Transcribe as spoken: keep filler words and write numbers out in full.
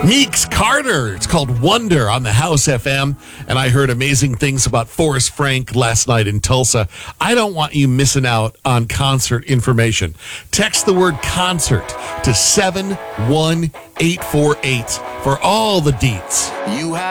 Meeks Carter. It's called Wonder on the House F M. And I heard amazing things about Forrest Frank last night in Tulsa. I don't want you missing out on concert information. Text the word concert to seven one eight four eight for all the deets. You have